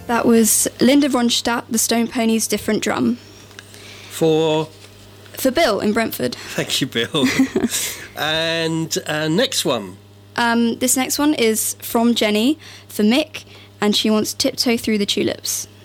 That was Linda Ronstadt, the Stone Ponies' Different Drum. For Bill in Brentford. Thank you, Bill. And next one. This next one is from Jenny for Mick, and she wants Tiptoe Through the Tulips.